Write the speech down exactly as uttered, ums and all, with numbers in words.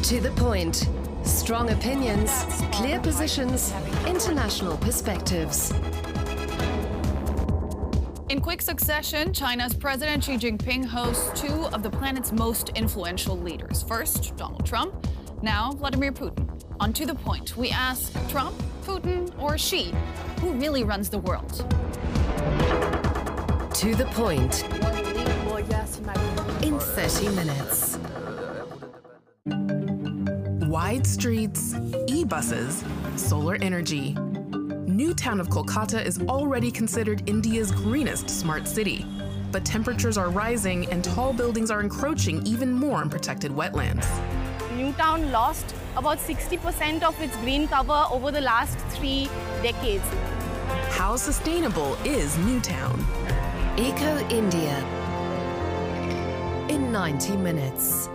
To the point. Strong opinions, clear positions, international perspectives. In quick succession, China's President Xi Jinping hosts two of the planet's most influential leaders. First, Donald Trump, now Vladimir Putin. On To the Point, we ask Trump, Putin, or Xi, who really runs the world? To the Point. In thirty minutes. Wide streets, e-buses, solar energy. New town of Kolkata is already considered India's greenest smart city. But temperatures are rising and tall buildings are encroaching even more on protected wetlands. Newtown lost about sixty percent of its green cover over the last three decades. How sustainable is Newtown? Eco India. In ninety minutes.